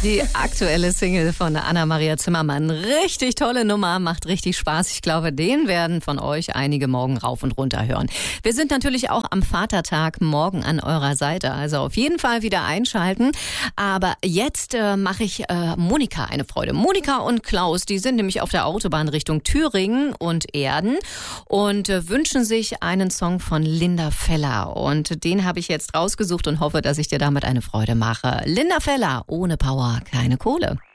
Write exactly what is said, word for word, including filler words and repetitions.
Die aktuelle Single von Anna-Maria Zimmermann. Richtig tolle Nummer, macht richtig Spaß. Ich glaube, den werden von euch einige morgen rauf und runter hören. Wir sind natürlich auch am Vatertag morgen an eurer Seite. Also auf jeden Fall wieder einschalten. Aber jetzt äh, mache ich äh, Monika eine Freude. Monika und Klaus, die sind nämlich auf der Autobahn Richtung Thüringen und Erden und äh, wünschen sich einen Song von Linda Feller. Und den habe ich jetzt rausgesucht und hoffe, dass ich dir damit eine Freude mache. Linda Feller, ohne Power keine Kohle.